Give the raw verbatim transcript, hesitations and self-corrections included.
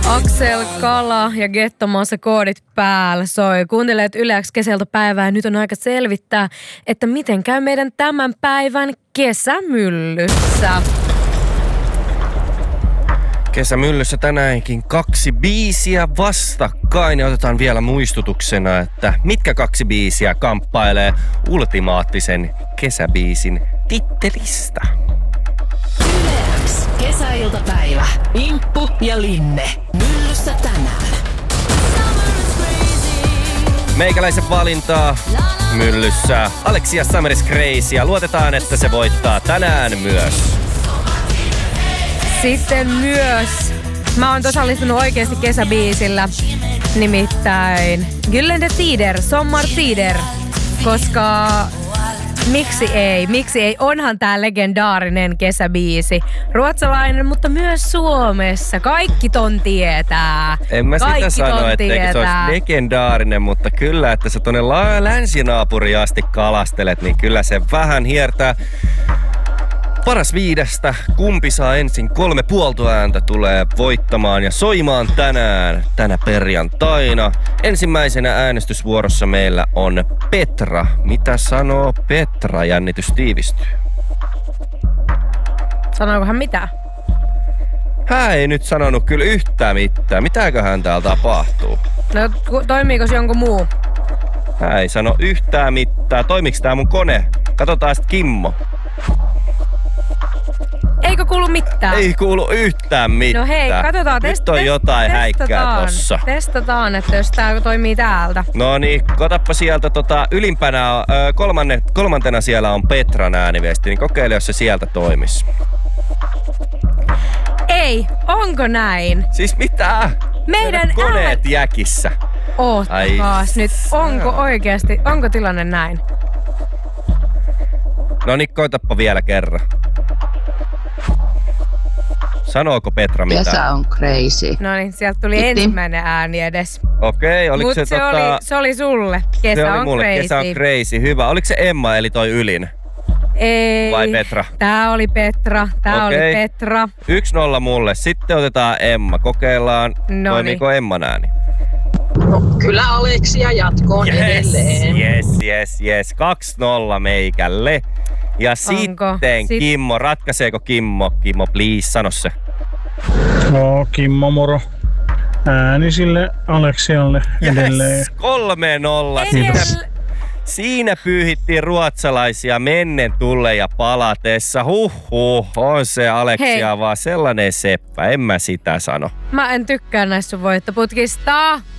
Aksel Kala ja Gettomaassa koodit päällä soi. Kuuntelet Yleäks kesältä päivää. Nyt on aika selvittää, että miten käy meidän tämän päivän kesämyllyssä. Kesämyllyssä tänäänkin kaksi biisiä vastakkain. Ja otetaan vielä muistutuksena, että mitkä kaksi biisiä kamppailee ultimaattisen kesäbiisin tittelistä. Yleäks kesäiltapäivä. Imppu ja Linne. Myllyssä tänään. Meikäläisen valintaa myllyssä Alexia Summer is Crazy. Ja luotetaan, että se voittaa tänään myös. Sitten myös, mä oon osallistunut oikeasti kesäbiisillä, nimittäin Gyllene Tider, Sommar Tider, koska miksi ei, miksi ei, onhan tää legendaarinen kesäbiisi. Ruotsalainen, mutta myös Suomessa, kaikki ton tietää. En mä kaikki sitä sano, etteikö se olisi legendaarinen, mutta kyllä, että sä tonne länsinaapuriin asti kalastelet, niin kyllä se vähän hiertää. Paras viidestä, kumpi saa ensin kolme puolta ääntä, tulee voittamaan ja soimaan tänään, tänä perjantaina. Ensimmäisenä äänestysvuorossa meillä on Petra. Mitä sanoo Petra? Jännitys tiivistyy. Sanoiko hän mitä? Hän ei nyt sanonut kyllä yhtään mitään. Mitäköhän täällä tapahtuu? No toimiiko se jonkun muu? Hän ei sano yhtään mitään. Toimiks tää mun kone? Katsotaan sit Kimmo. Eikö kuulu mitään? Ei kuulu yhtään mitään. No hei, katsotaan. Nyt Test, on test, jotain testataan, häikkää tossa. Testataan, että jos tää toimii täältä. No niin, kotappa sieltä tota, ylimpänä, ö, kolmanne, kolmantena siellä on Petran ääniviesti, niin kokeile, jos se sieltä toimisi. Ei, onko näin? Siis mitä? Meidän koneet ään... jäkissä. Oottakaas nyt, onko oikeasti, onko tilanne näin? No niin, koitappa vielä kerran. Sanooko Petra mitään? Kesä on crazy. No niin, sieltä tuli Kiitti. ensimmäinen ääni edes. Okei, oliko Mut se, se, tota... oli, se oli sulle. Kesä se oli on mulle. crazy. Kesä on crazy, hyvä. Oliko se Emma eli toi ylin? Ei. Vai Petra? Tää oli Petra, tää Okei. oli Petra. Yksi nolla mulle. Sitten otetaan Emma. Kokeillaan, Noniin. toimiiko Emman ääni. No, kyllä Aleksia jatkoon yes, edelleen. Yes, yes, yes. kaksi nolla meikälle. Ja Onko? sitten Sit... Kimmo, ratkaiseeko Kimmo? Kimmo, please, sano se. No, Kimmo moro. Ääni sille Aleksialle edelleen. Yes, kolme nolla. Siinä, siinä pyyhittiin ruotsalaisia mennen tulle ja palatessa. Huhhuh, on se Aleksia Hei. vaan sellainen seppä. En mä sitä sano. Mä en tykkää näistä sun voittoputkista.